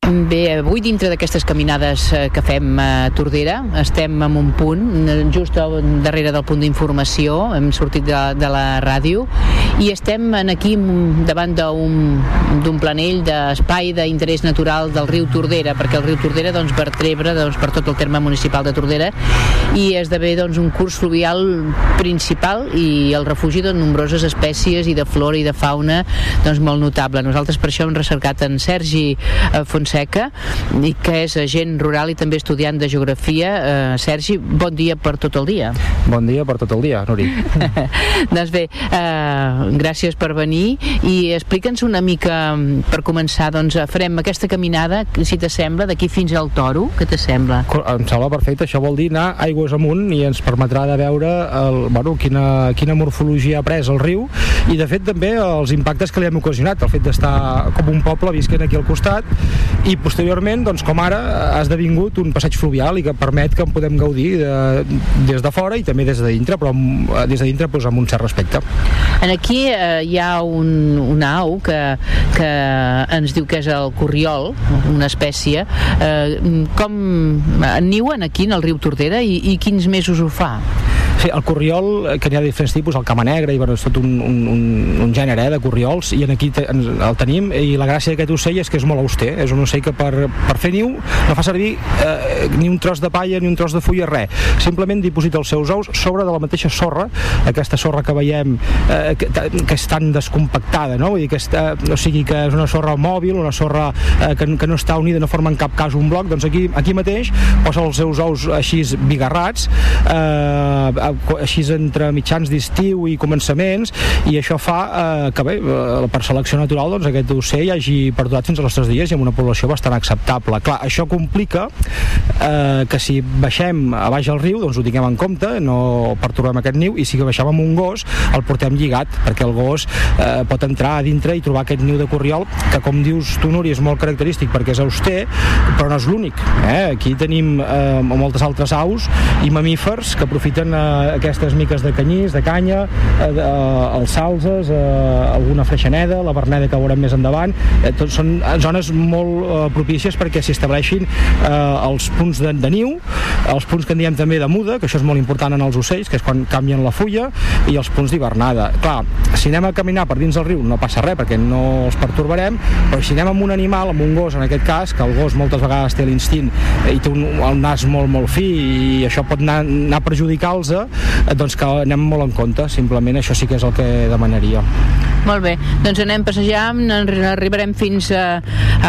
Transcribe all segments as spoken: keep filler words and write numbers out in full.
Bé, avui dintre d'aquestes caminades que fem a Tordera estem en un punt, just darrere del punt d'informació, hem sortit de, de la ràdio i estem aquí davant d'un planell d'espai d'interès natural del riu Tordera, perquè el riu Tordera doncs, vertebra doncs, per tot el terme municipal de Tordera i esdevé doncs, un curs fluvial principal i el refugi de nombroses espècies i de flora i de fauna doncs, molt notable. Nosaltres per això hem recercat en Sergi Fonseca, i que és agent rural i també estudiant de geografia. Eh, Sergi, bon dia per tot el dia. Bon dia per tot el dia, Nuri. Doncs bé, eh, gràcies per venir i explica'ns una mica, per començar, doncs farem aquesta caminada, si t'assembla, d'aquí fins al Toro, què t'assembla? Em sembla perfecte, això vol dir anar aigües amunt i ens permetrà de veure el, bueno, quina, quina morfologia ha pres el riu i de fet també els impactes que li hem ocasionat, el fet d'estar com un poble visquent aquí al costat i posteriorment, doncs, com ara, ha esdevingut un passeig fluvial i que permet que en podem gaudir de, des de fora i també des de dintre, però des de dintre doncs, amb un cert respecte. En aquí eh, hi ha un, una au que, que ens diu que és el corriol, una espècie. Eh, com niuen aquí en el riu Tordera i, i quins mesos ho fa? Sí, el corriol, que n'hi ha diferents tipus, el camanegre, i bueno, és tot un, un, un, un gènere eh, de corriols, i aquí te, el tenim, i la gràcia d'aquest ocell és que és molt auster, és un ocell que per, per fer niu no fa servir eh, ni un tros de palla ni un tros de fulla, res, simplement diposita els seus ous sobre de la mateixa sorra, aquesta sorra que veiem eh, que, que és tan descompactada, no? Vull dir que és, eh, o sigui que és una sorra mòbil, una sorra eh, que, que no està unida, no forma en cap cas un bloc, doncs aquí, aquí mateix posa els seus ous així bigarrats, eh, així entre mitjans d'estiu i començaments, i això fa eh, que bé, per selecció natural doncs aquest ocell hagi perdurat fins als nostres dies i amb una població bastant acceptable. Clar, això complica eh, que si baixem a baix al riu doncs ho tinguem en compte, no pertorbem aquest niu, i si baixem amb un gos el portem lligat, perquè el gos eh, pot entrar a dintre i trobar aquest niu de corriol que, com dius tu, Núria, és molt característic perquè és auster, però no és l'únic, eh? Aquí tenim eh, moltes altres aus i mamífers que aprofiten eh, aquestes miques de canyís, de canya, eh, de, eh, els salzes, eh, alguna freixaneda, la verneda que veurem més endavant, eh, tot són zones molt eh, propícies perquè s'hi estableixin eh, els punts de, de niu, els punts que en diem també de muda, que això és molt important en els ocells, que és quan canvien la fulla, i els punts d'hivernada. Clar, si anem a caminar per dins del riu no passa res perquè no els pertorbarem, però si anem amb un animal, amb un gos en aquest cas, que el gos moltes vegades té l'instint i té un, el nas molt molt fi i això pot anar, anar a perjudicar-los, doncs que anem molt en compte, simplement això sí que és el que demanaria. Molt bé, doncs anem passejant, arribarem fins a,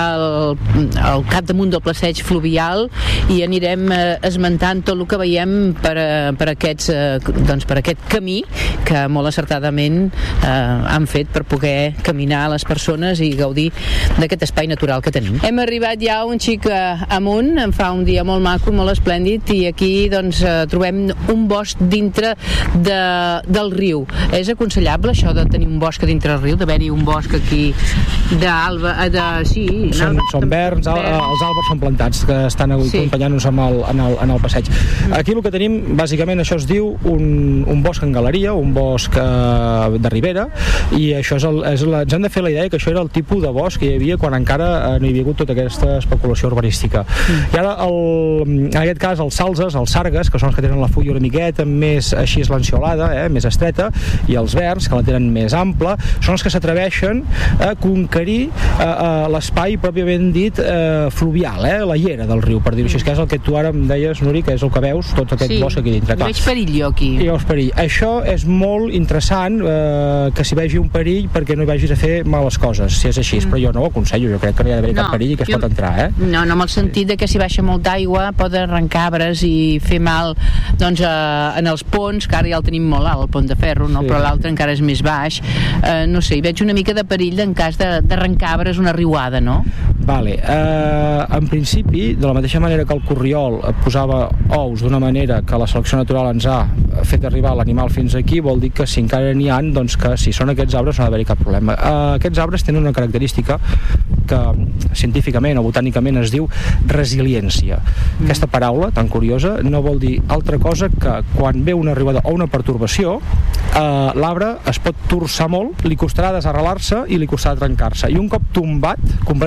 al, al capdamunt del passeig fluvial i anirem eh, esmentant tot el que veiem per, per, aquests, eh, doncs per aquest camí que molt acertadament eh, han fet per poder caminar les persones i gaudir d'aquest espai natural que tenim. Hem arribat ja un xic amunt, em fa un dia molt maco, molt esplèndid, i aquí doncs eh, trobem un bosc dintre de, del riu. És aconsellable això de tenir un bosc dintre del riu, d'haver-hi un bosc aquí d'alba, de... sí, són, són verds, al, els àlbers són plantats que estan sí. acompanyant-nos en el, en, el, en el passeig. Mm. Aquí el que tenim, bàsicament, això es diu un, un bosc en galeria, un bosc eh, de ribera, i això és el, és la, ens hem de fer la idea que això era el tipus de bosc que hi havia quan encara eh, no hi havia hagut tota aquesta especulació urbanística. Mm. I ara, el, en aquest cas, els salzes, els sargues, que són els que tenen la fulla una miqueta més així lanceolada, eh, més estreta, i els verds, que la tenen més ampla, són els que s'atreveixen a conquerir eh, eh, l'espai pròpiament dit eh, fluvial, eh, la llera del riu, per dir-ho així, que és el que tu ara em deies, Nuri, que és el que veus, tot aquest sí. bosc aquí dintre. Clar. Veig perill jo aquí. I veus perill. Això és molt interessant, eh, que s'hi vegi un perill perquè no hi vagis a fer males coses, si és així, mm. però jo no ho aconsello, jo crec que no hi ha d'haver no, cap perill i que es jo... pot entrar, eh? No, no, amb el sentit sí. de que si baixa molt d'aigua pot arrencar arbres i fer mal, doncs, eh, en els ponts, que ara ja el tenim molt alt, el pont de ferro, no? Sí. Però l'altre encara és més baix, eh, no sé, hi veig una mica de perill en cas d'arrencar arbres una riuada, no? Vale, eh, en principi, de la mateixa manera que el corriol posava ous d'una manera que la selecció natural ens ha fet arribar l'animal fins aquí, vol dir que si encara n'hi ha, doncs que si són aquests arbres no ha d'haver-hi cap problema. Eh, aquests arbres tenen una característica que científicament o botànicament es diu resiliència. Mm. Aquesta paraula, tan curiosa, no vol dir altra cosa que quan ve una arribada o una pertorbació, eh, l'arbre es pot torçar molt, li costarà desarrelar-se i li costarà trencar-se. I un cop tombat, completament tombat,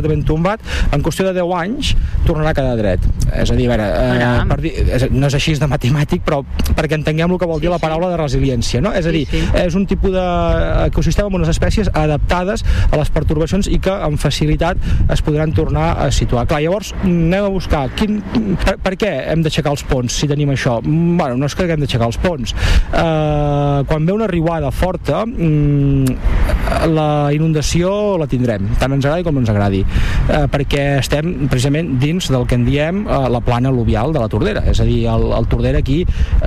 tornat, en qüestió de deu anys tornarà a quedar dret. És a dir, a veure, eh, per dir, no és així de matemàtic, però perquè entenguem el que vol dir sí, la paraula de resiliència, no? És a dir, sí, sí. és un tipus d'ecosistema amb unes espècies adaptades a les pertorbacions i que amb facilitat es podran tornar a situar. Clar, llavors anem a buscar quin, per, per què hem d'aixecar els ponts si tenim això? Bueno, no és que haguem d'aixecar els ponts. Eh, quan ve una riuada forta, la inundació la tindrem, tant ens agradi com no ens agradi, eh, perquè estem precisament dins del que en diem eh, la plana al·luvial de la Tordera, és a dir, el, el Tordera aquí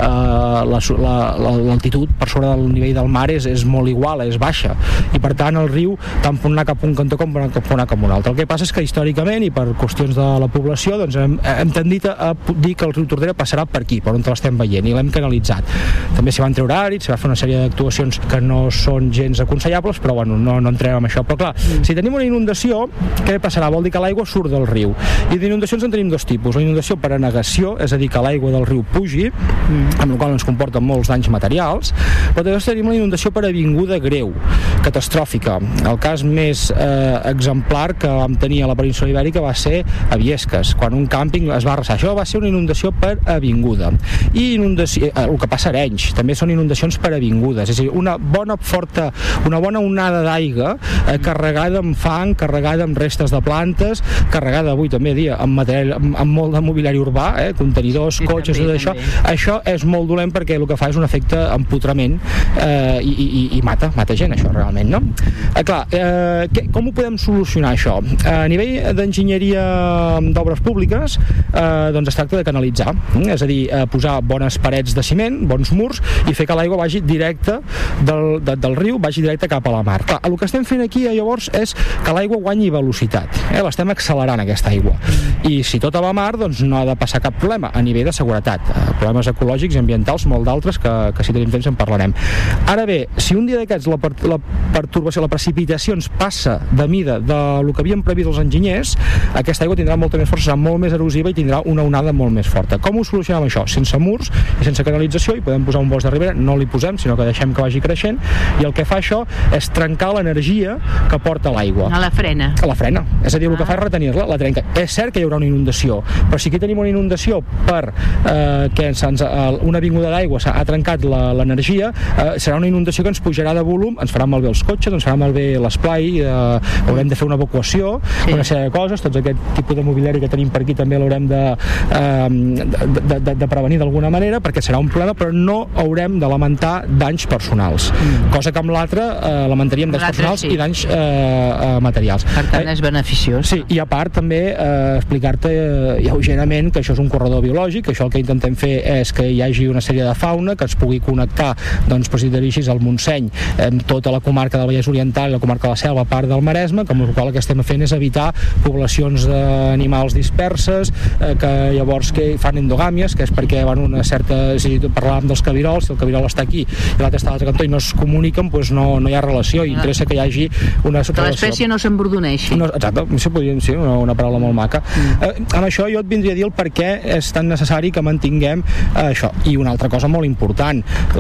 eh, l'altitud per sobre del nivell del mar és, és molt igual, és baixa, i per tant el riu tant pot anar cap a un cantó com pot anar cap a un altre. El que passa és que històricament i per qüestions de la població doncs hem, hem tendit a dir que el riu Tordera passarà per aquí, per on l'estem veient, i l'hem canalitzat. També s'hi van treure àrids, s'hi va fer una sèrie d'actuacions que no són gens aconsellables, però bueno, no, no entrem en això. Però clar, mm. si tenim una inundació, què passarà? Vol dir que l'aigua surt del riu. I d'inundacions en tenim dos tipus. La inundació per anegació, és a dir, que l'aigua del riu pugi, mm. amb la qual ens comporta molts danys materials, però també tenim la inundació per avinguda greu, catastròfica. El cas més eh, exemplar que vam tenir a la península Ibèrica va ser a Viesques, quan un càmping es va arrasar. Això va ser una inundació per avinguda. I inundació, eh, el que passa a Arenys, també són inundacions per avingudes, és a dir, una bona forta, una bona onada d'aigua eh, carregada amb fang, carregada amb restes de plantes, carregada avui també dia amb, material, amb, amb molt de mobiliari urbà, eh, contenidors, sí, cotxes, tot això. Això és molt dolent perquè el que fa és un efecte empotrament eh, i, i, i mata, mata gent això realment, no? Eh, clar, eh, que, com ho podem solucionar això? Eh, a nivell d'enginyeria d'obres públiques eh, doncs es tracta de canalitzar, eh? És a dir, eh, posar bones parets de ciment, bons murs i fer que l'aigua vagi directe del, de, del riu, vagi directe cap a la mar. Clar, el que estem fent aquí eh, llavors és que l'aigua guanyi velocitat, eh? L'estem accelerant aquesta aigua, i si tot va a mar doncs no ha de passar cap problema a nivell de seguretat, eh, problemes ecològics i ambientals molt d'altres que, que si tenim temps en parlarem. Ara bé, si un dia d'aquests la, per, la pertorbació, la precipitació ens passa de mida de lo que havien previst els enginyers, aquesta aigua tindrà molta més força, serà molt més erosiva i tindrà una onada molt més forta. Com ho solucionem això? Sense murs i sense canalització, i podem posar un bosc de ribera, no li posem, sinó que deixem que vagi creixent, i el que fa això és trencar l'energia que porta l'aigua. A la frena. A la frena. És a dir, el que fa és retenir-la, la trenca. És cert que hi haurà una inundació, però si aquí tenim una inundació per eh, que ens, ens, una avinguda d'aigua s'ha trencat l'energia, eh, serà una inundació que ens pujarà de volum, ens farà malbé els cotxes, ens farà malbé l'esplai, eh, haurem de fer una evacuació, sí. una sèrie de coses, tots aquest tipus de mobiliari que tenim per aquí també l'haurem de, eh, de, de, de prevenir d'alguna manera, perquè serà un problema, però no haurem de lamentar danys personals, mm. cosa que amb l'altre eh, lamentaríem danys personals sí. i danys eh, eh, materials. Per tant, és beneficiós. Sí, i a part també eh, explicar-te eh, lleugerament que això és un corredor biològic, que això el que intentem fer és que hi hagi una sèrie de fauna que es pugui connectar, doncs, per si dirigis al Montseny, amb tota la comarca del Vallès Oriental i la comarca de la Selva, a part del Maresme, que amb el qual el que estem fent és evitar poblacions d'animals disperses, eh, que llavors que fan endogàmies, que és perquè van una certa, si parlàvem dels cabirols, si el cabirol està aquí i l'altre està a l'altre cantó i no es comuniquen, doncs no, no hi ha relació, i interessa que hi hagi una relació. Que l'espècie no s'embordoneixi. No, exacte, si podríem, sí, una, una paraula molt maca. Mm. Eh, amb això jo et vindria a dir el per què és tan necessari que mantinguem eh, això. I una altra cosa molt important,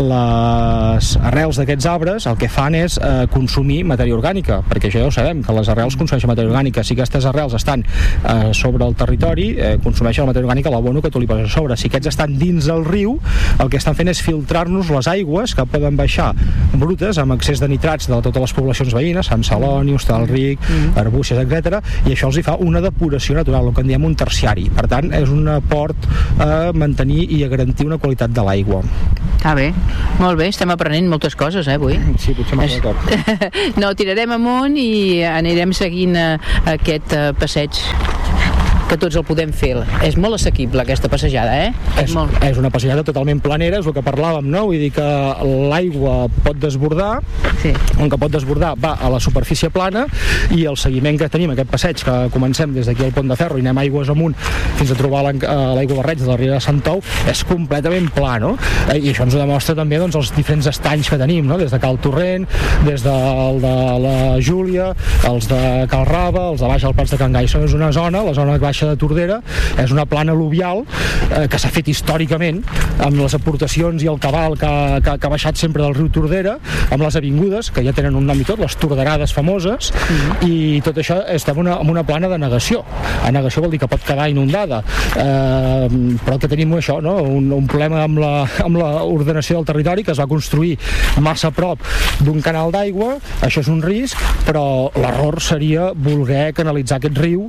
les arrels d'aquests arbres el que fan és eh, consumir matèria orgànica, perquè això ja ho sabem, que les arrels consumeixen matèria orgànica. Si aquestes arrels estan eh, sobre el territori, eh, consumeixen la matèria orgànica, l'abono que tu li poses a sobre. Si aquests estan dins del riu, el que estan fent és filtrar-nos les aigües que poden baixar brutes amb excés de nitrats de totes les poblacions veïnes, Sant Celoni, Hostalric, mm. Arbúcies, etcètera, i això els hi fa una depuració natural, el que en diem un terciari. Per tant, és un aport a mantenir i a garantir una qualitat de l'aigua. Ah, bé, molt bé, estem aprenent moltes coses, eh, avui. Sí, potser m'ha d'acord. No, tirarem amunt i anirem seguint uh, aquest uh, passeig que tots el podem fer. És molt assequible aquesta passejada, eh? És, molt... és una passejada totalment planera, és el que parlàvem, no? Vull dir que l'aigua pot desbordar, sí. on que pot desbordar va a la superfície plana, i el seguiment que tenim, aquest passeig que comencem des d'aquí al Pont de Ferro i anem aigües amunt fins a trobar l'aigua barreig de la Riera de Sant Ou, és completament pla, no? I això ens ho demostra també doncs, els diferents estanys que tenim, no? Des de Cal Torrent, des del de la Júlia, els de Cal Rava, els de baix al Prats de Can Gai. Això és una zona, la zona que baixa baixa de Tordera és una plana al·luvial eh, que s'ha fet històricament amb les aportacions i el cabal que, que, que ha baixat sempre del riu Tordera, amb les avingudes, que ja tenen un nom i tot, les torderades famoses, mm-hmm. i tot això està en una, en una plana de negació. A negació vol dir que pot quedar inundada. Eh, però que tenim això, no? un, un problema amb la, amb la ordenació del territori, que es va construir massa a prop d'un canal d'aigua, això és un risc, però l'error seria voler canalitzar aquest riu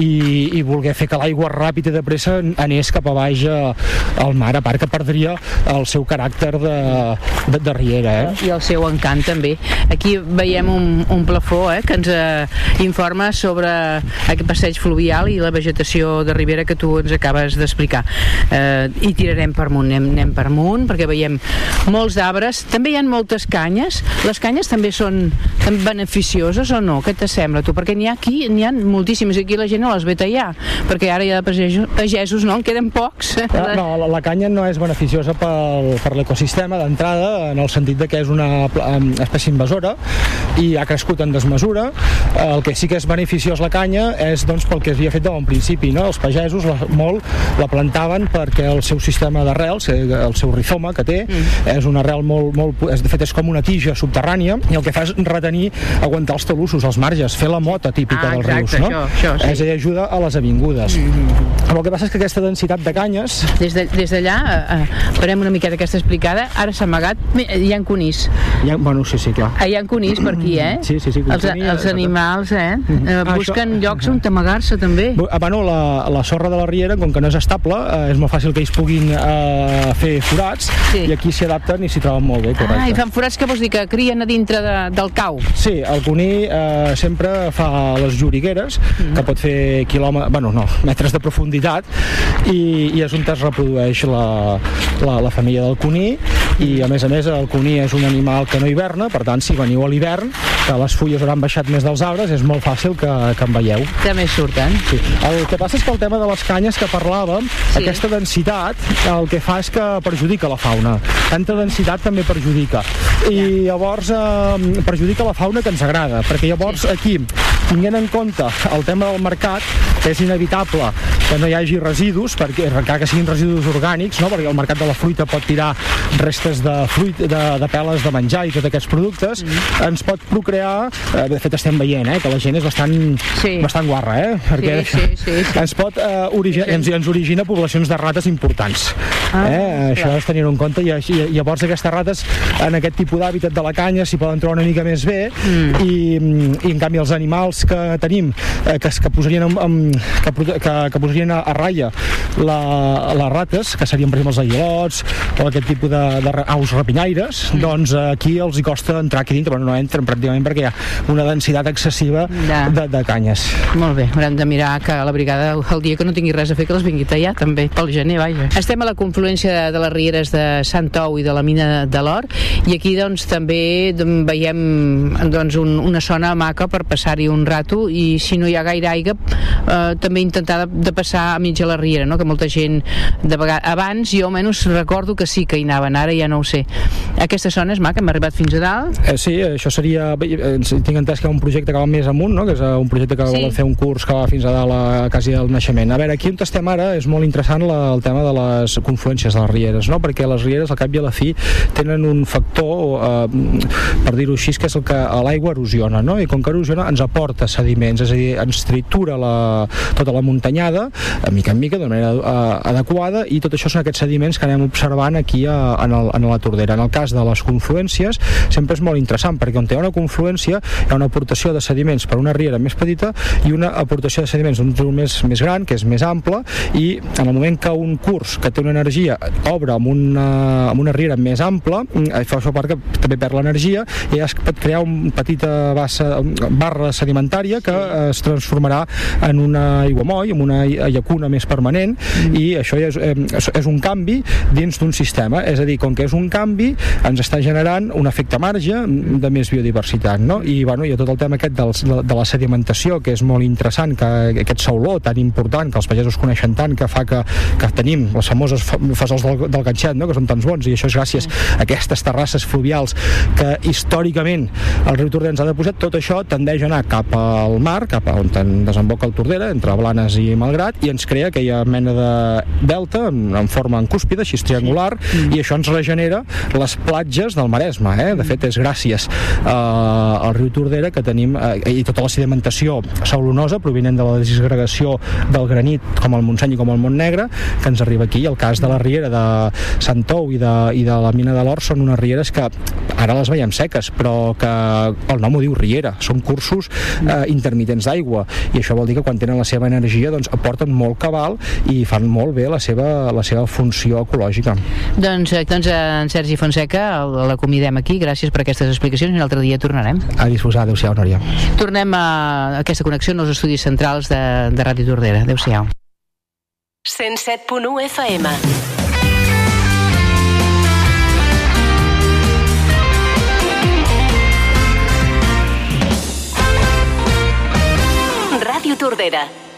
i, i voler fer que l'aigua ràpid i de pressa anés cap a baix al mar, a part que perdria el seu caràcter de, de, de riera. Eh? I el seu encant també. Aquí veiem un, un plafó eh, que ens eh, informa sobre aquest passeig fluvial i la vegetació de ribera que tu ens acabes d'explicar. Eh, I tirarem per amunt, anem, anem per amunt, perquè veiem molts arbres, també hi ha moltes canyes. Les canyes també són tan beneficioses o no? Què t'assembla tu? Perquè n'hi ha aquí, n'hi ha moltíssimes, i aquí la gent no les ve tallar, perquè ara ja de pagesos, pagesos no, en queden pocs. No, no la, la canya no és beneficiosa pel, per l'ecosistema d'entrada, en el sentit de que és una espècie invasora i ha crescut en desmesura. El que sí que és beneficiós la canya és doncs, pel que s'havia fet de bon principi, no? Els pagesos la, molt la plantaven perquè el seu sistema d'arrels, el seu rizoma que té, mm. és una arrel molt, molt, és, de fet és com una tija subterrània, i el que fa és retenir, aguantar els talussos, els marges, fer la mota típica ah, dels exacte, rius, no? Això, això, sí. És a dir, ajuda a les avingudes. Mm-hmm. Però el que passa és que aquesta densitat de canyes... Des de, des d'allà, eh, farem una miqueta aquesta explicada, ara s'ha amagat, hi ha conís. Hi ha, bueno, sí, sí, clar. Hi ha conís per aquí, eh? Sí, sí, sí. Els, els animals, eh? Mm-hmm. eh busquen ah, llocs on amagar-se, també. Bueno, la, la sorra de la riera, com que no és estable, eh, és molt fàcil que ells puguin eh, fer forats, sí. I aquí s'hi adapten i s'hi troben molt bé, correcte. Ah, i fan forats, que vols dir, que crien a dintre de, del cau? Sí, el cuní eh, sempre fa les llorigueres, mm. que pot fer quilòmetres, bueno, no, metres de profunditat, i, i és on es reprodueix la, la, la família del cuní, i a més a més el cuní és un animal que no hiverna, per tant, si veniu a l'hivern, que les fulles hauran baixat més dels arbres, és molt fàcil que, que en veieu. També surten. Sí. El que passa és que el tema de les canyes que parlàvem, sí. Aquesta densitat, el que fa és que perjudica la fauna. Tanta densitat també perjudica. I llavors eh, perjudica la fauna que ens agrada, perquè llavors aquí, tinguent en compte el tema del mercat, que és inevitable que no hi hagi residus, perquè encara que siguin residus orgànics, no? Perquè el mercat de la fruita pot tirar restes de fruit, de, de peles de menjar i tots aquests productes, mm. ens pot procrear, eh, de fet estem veient, eh, que la gent és bastant, sí. bastant guarra, eh? Perquè sí, sí, sí, sí. ens pot eh, origi sí. ens, ens origina poblacions de rates importants. Ah, eh? Això és tenir-ho en compte, i, i llavors aquestes rates en aquest tipus d'hàbitat de la canya s'hi poden trobar una mica més bé, mm. i, i en canvi els animals que tenim, eh, que, que posarien en, en, que, que, que posarien a, a ratlla la, les rates, que serien per exemple els aguilots o aquest tipus de, de aus rapinyaires, mm. doncs aquí els hi costa entrar aquí dintre, però no entren pràcticament perquè hi ha una densitat excessiva ja. de, de canyes. Molt bé, haurem de mirar que la brigada el dia que no tingui res a fer que les vingui a tallar també, pel gener, vaja. Estem a la confluència de, de les rieres de Sant Ou i de la mina de l'Or, i aquí doncs també veiem doncs un, una zona maca per passar-hi un rato, i si no hi ha gaire aigua eh, també intentar de, de passar a mitja la riera, no? Que molta gent de vegades, abans jo almenys recordo que sí que hi anaven, ara ja no ho sé. Aquesta zona és maca, hem arribat fins a dalt. Eh, sí, això seria, eh, tinc entès que hi ha un projecte que va més amunt, no? Que és un projecte que sí. volen fer un curs que va fins a dalt a quasi al naixement. A veure, aquí on estem ara és molt interessant la, el tema de les confluències de les rieres, no? Perquè les rieres al cap i a la fi tenen un factor, eh, per dir-ho així, que és el que l'aigua erosiona, no? I com que erosiona ens aporta sediments, és a dir, ens tritura la, tota la muntanyada, a mica en mica, d'una manera uh, adequada, i tot això són aquests sediments que anem observant aquí a, en, el, en la Tordera. En el cas de les confluències sempre és molt interessant, perquè on hi ha una confluència hi ha una aportació de sediments per una riera més petita i una aportació de sediments d'un riu més, més gran, que és més ample, i en el moment que un curs que té una energia obre amb una, amb una riera més ampla, fa això part que també perd l'energia, i ja es pot crear una petita bassa, barra sedimentària que es transformarà en una aiguamoll, en una llacuna més permanent, mm. i això és, és, és un canvi dins d'un sistema, és a dir, com que és un canvi ens està generant un efecte marge de més biodiversitat, no? I, bueno, hi ha tot el tema aquest dels, de, de la sedimentació, que és molt interessant, que aquest sauló tan important, que els pagesos coneixen tant, que fa que, que tenim les famoses fesols del, del ganxet, no? Que són tants bons, i això és gràcies a aquestes terrasses fluvials que històricament el riu Tordera ens ha deposat. Tot això tendeix a anar cap al mar, cap a on desemboca el Tordera, Tordera, entre Blanes i Malgrat, i ens crea aquella mena de delta en, en forma en cúspide, així triangular, mm. i això ens regenera les platges del Maresme, eh? De fet, és gràcies eh, al riu Tordera que tenim, eh, i tota la sedimentació saulonosa provinent de la disgregació del granit, com el Montseny i com el Montnegre, que ens arriba aquí. El cas de la riera de Sant Tou i de, i de la mina de l'Or són unes rieres que ara les veiem seques, però que el nom ho diu riera, són cursos eh, intermitents d'aigua, i això vol dir que quan tenen la seva energia doncs aporten molt cabal i fan molt bé la seva, la seva funció ecològica. Doncs, doncs en Sergi Fonseca l'acomiadem aquí, gràcies per aquestes explicacions, i un altre dia tornarem. A disposar, adéu-siau, Núria. Tornem a aquesta connexió als estudis centrals de, de Ràdio Tordera. Adéu-siau. cent set punt u F M. Ràdio Tordera.